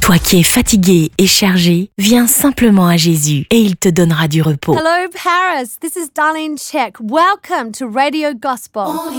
Toi qui es fatigué et chargé, viens simplement à Jésus et il te donnera du repos. Hello, Paris. This is Darlene Check. Welcome to Radio Gospel.